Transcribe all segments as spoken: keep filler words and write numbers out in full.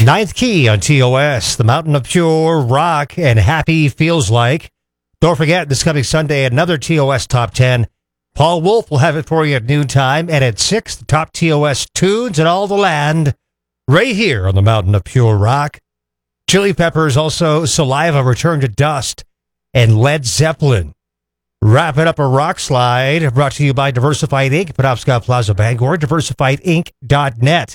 Ninth key on T O S, the Mountain of Pure Rock and Happy Feels Like. Don't forget, this coming Sunday, another T O S Top ten. Paul Wolf will have it for you at noontime, and at six, the top T O S tunes in all the land, right here on the Mountain of Pure Rock. Chili Peppers, also Saliva, Return to Dust, and Led Zeppelin. Wrapping up a rock slide, brought to you by Diversified Incorporated, Penobscot Plaza, Bangor, diversified inc dot net.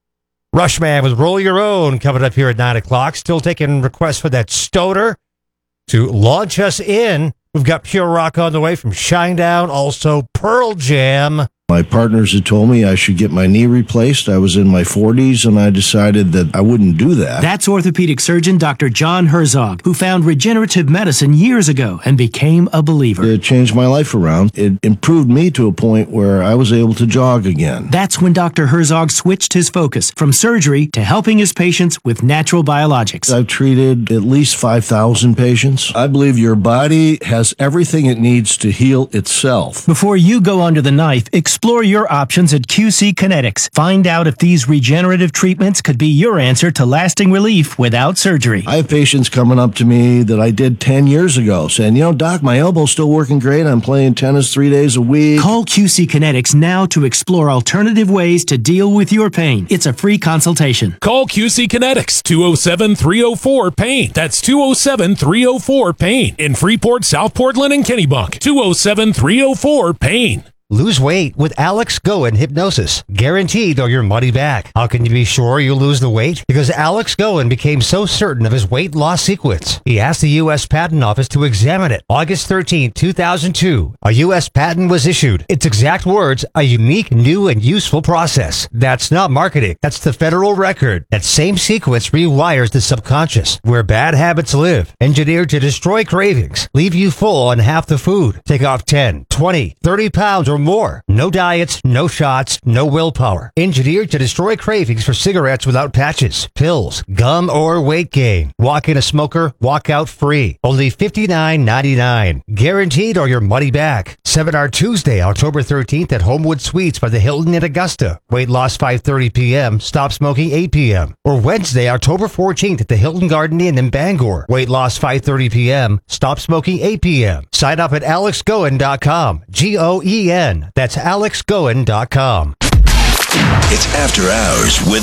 Rushman with Roll Your Own coming up here at nine o'clock. Still taking requests for that stoner to launch us in. We've got Pure Rock on the way from Shinedown, also Pearl Jam. My partners had told me I should get my knee replaced. I was in my forties, and I decided that I wouldn't do that. That's orthopedic surgeon Doctor John Herzog, who found regenerative medicine years ago and became a believer. It changed my life around. It improved me to a point where I was able to jog again. That's when Doctor Herzog switched his focus from surgery to helping his patients with natural biologics. I've treated at least five thousand patients. I believe your body has everything it needs to heal itself. Before you go under the knife, explore your options at Q C Kinetics. Find out if these regenerative treatments could be your answer to lasting relief without surgery. I have patients coming up to me that I did ten years ago saying, you know, Doc, my elbow's still working great. I'm playing tennis three days a week. Call Q C Kinetics now to explore alternative ways to deal with your pain. It's a free consultation. Call Q C Kinetics, two oh seven, three oh four, pain. That's two oh seven, three oh four, pain. In Freeport, South Portland, and Kennebunk. two oh seven, three oh four, pain. Lose weight with Alex Goen Hypnosis. Guaranteed or your money back. How can you be sure you lose the weight? Because Alex Goen became so certain of his weight loss sequence, he asked the U S Patent Office to examine it. August thirteenth, two thousand two, a U S patent was issued. Its exact words, a unique, new, and useful process. That's not marketing. That's the federal record. That same sequence rewires the subconscious, where bad habits live. Engineered to destroy cravings, leave you full on half the food, take off ten, twenty, thirty pounds or more. No diets, no shots, no willpower. Engineered to destroy cravings for cigarettes without patches, pills, gum, or weight gain. Walk in a smoker, walk out free. Only fifty-nine ninety-nine. Guaranteed or your money back. Seminar Tuesday, October thirteenth at Homewood Suites by the Hilton in Augusta. Weight loss five thirty p.m. Stop smoking eight p.m. Or Wednesday, October fourteenth at the Hilton Garden Inn in Bangor. Weight loss five thirty p.m. Stop smoking eight p.m. Sign up at alex goen dot com. G O E N. That's alex goen dot com. It's After Hours with